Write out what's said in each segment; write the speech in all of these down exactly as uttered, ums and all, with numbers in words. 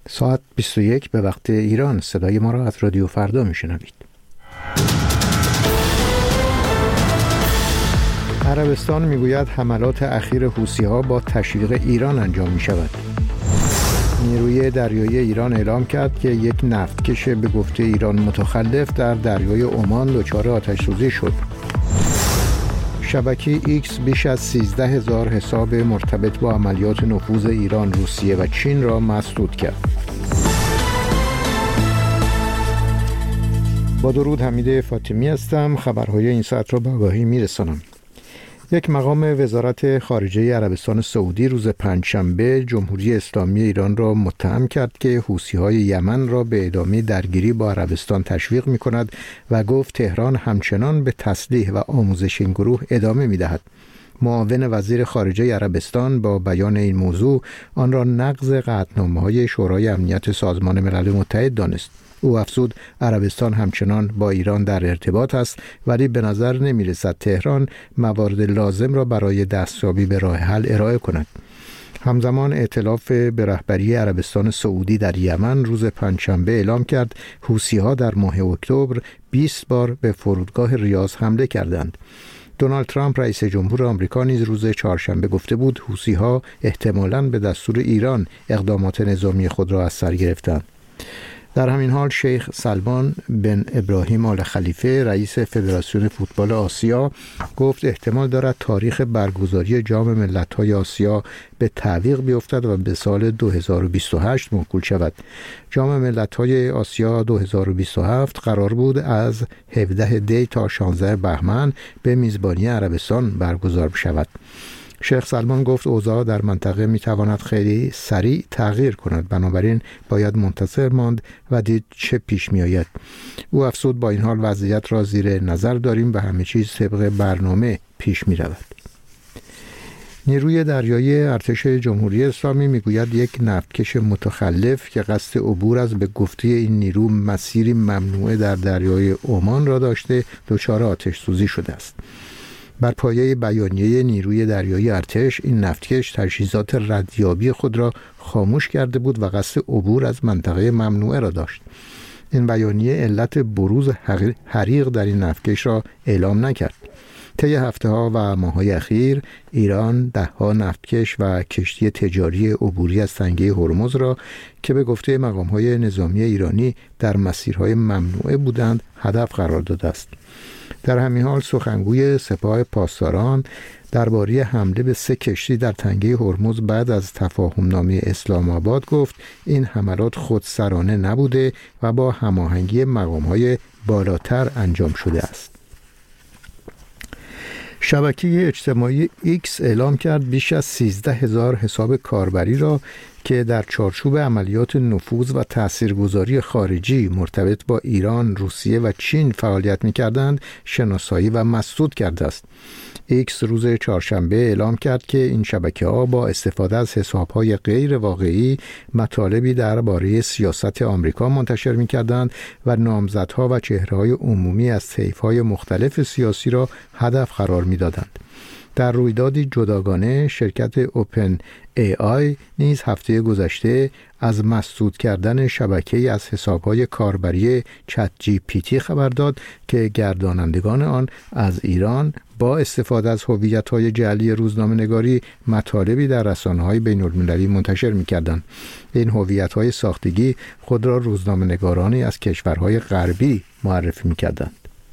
ساعت بیست و یک به وقت ایران. صدای ما را از رادیو فردا میشنوید. عربستان میگوید حملات اخیر حوثی‌ها با تشویق ایران انجام می شود. نیروی دریایی ایران اعلام کرد که یک نفتکش به گفته ایران متخلف در دریای عمان دچار آتش‌سوزی شد. شبکه ایکس بیش از سیزده هزار حساب مرتبط با عملیات نفوذ ایران، روسیه و چین را مسدود کرد. با درود، حمید فاطمی هستم. خبرهای این ساعت را به آگاهی میرسانم. یک مقام وزارت خارجه عربستان سعودی روز پنجشنبه جمهوری اسلامی ایران را متهم کرد که حوثی‌های یمن را به ادامه درگیری با عربستان تشویق می‌کند و گفت تهران همچنان به تسلیح و آموزش این گروه ادامه می‌دهد. معاون وزیر خارجه عربستان با بیان این موضوع آن را نقض قطعنامه‌های شورای امنیت سازمان ملل متحد دانست. او افزود عربستان همچنان با ایران در ارتباط است، ولی به نظر نمی رسد تهران موارد لازم را برای دستیابی به راه حل ارائه کند. همزمان ائتلاف به رهبری عربستان سعودی در یمن روز پنجشنبه اعلام کرد حوثی‌ها در ماه اکتبر بیست بار به فرودگاه ریاض حمله کردند. دونالد ترامپ رئیس جمهور آمریکا نیز روز چهارشنبه گفته بود حوثی‌ها احتمالاً به دستور ایران اقدامات نظامی خود را از سر گرفتند. در همین حال شیخ سلمان بن ابراهیم آل خلیفه رئیس فدراسیون فوتبال آسیا گفت احتمال دارد تاریخ برگزاری جام ملت‌های آسیا به تعویق بیفتد و به سال دو هزار و بیست و هشت موکول شود. جام ملت‌های آسیا دو هزار و بیست و هفت قرار بود از هفدهم دی تا شانزدهم بهمن به میزبانی عربستان برگزار شود. شیخ سلمان گفت اوضاع در منطقه میتواند خیلی سریع تغییر کند، بنابراین باید منتظر ماند و دید چه پیش می آید. او افزود با این حال وضعیت را زیر نظر داریم و همه چیز طبق برنامه پیش می رود. نیروی دریایی ارتش جمهوری اسلامی میگوید یک نفتکش متخلف که قصد عبور از به گفته این نیرو مسیری ممنوعه در دریای عمان را داشته دچار آتش سوزی شده است. بر پایه بیانیه نیروی دریایی ارتش، این نفتکش تجهیزات ردیابی خود را خاموش کرده بود و قصد عبور از منطقه ممنوعه را داشت. این بیانیه علت بروز حریق در این نفتکش را اعلام نکرد. طی هفته‌ها و ماه‌های اخیر ایران ده‌ها نفتکش و کشتی تجاری عبوری از تنگه هرمز را که به گفته مقام‌های نظامی ایرانی در مسیرهای ممنوعه بودند هدف قرار داده است. در همین حال سخنگوی سپاه پاسداران درباره حمله به سه کشتی در تنگه هرمز بعد از تفاهمنامه اسلام آباد گفت این حملات خودسرانه نبوده و با هماهنگی مقام‌های بالاتر انجام شده است. شبکه اجتماعی ایکس اعلام کرد بیش از سیزده هزار حساب کاربری را که در چارچوب عملیات نفوذ و تاثیرگذاری خارجی مرتبط با ایران، روسیه و چین فعالیت می‌کردند شناسایی و مسدود کرده است. ایکس روز چهارشنبه اعلام کرد که این شبکه‌ها با استفاده از حساب‌های غیر واقعی مطالبی درباره سیاست آمریکا منتشر می‌کردند و نامزدها و چهره‌های عمومی از طیف‌های مختلف سیاسی را هدف قرار می‌دادند. در رویدادی جداگانه شرکت اوپن ای آی نیز هفته گذشته از مسدود کردن شبکه‌ای از حساب‌های کاربری چت جی پی تی خبر داد که گردانندگان آن از ایران با استفاده از هویت‌های جعلی روزنامه‌نگاری مطالبی در رسانه‌های بین‌المللی منتشر می‌کردند. این هویت‌های ساختگی خود را روزنامه‌نگارانی از کشورهای غربی معرفی می‌کردند.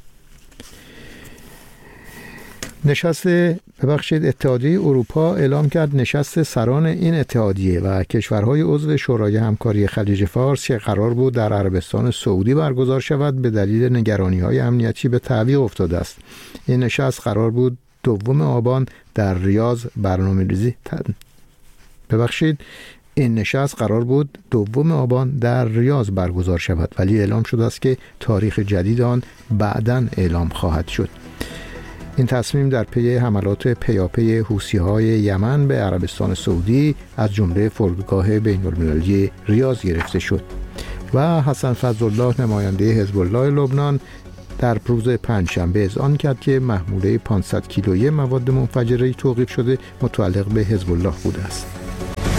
نشست ببخشید اتحادیه اروپا اعلام کرد نشست سران این اتحادیه و کشورهای عضو شورای همکاری خلیج فارس که قرار بود در عربستان سعودی برگزار شود به دلیل نگرانی‌های امنیتی به تعویق افتاده است. این نشست قرار بود دوم آبان در ریاض برنامه‌ریزی ببخشید این نشست قرار بود دوم آبان در ریاض برگزار شود، ولی اعلام شده است که تاریخ جدید آن بعداً اعلام خواهد شد. این تصمیم در پی حملات پیاپی حوثی‌های یمن به عربستان سعودی از جمله فرودگاه بین‌المللی ریاض گرفته شد. و حسن فضلالله نماینده حزب الله لبنان در روز پنجشنبه اذعان کرد که محموله پانصد کیلویی مواد منفجره توقیف شده متعلق به حزب الله بوده است.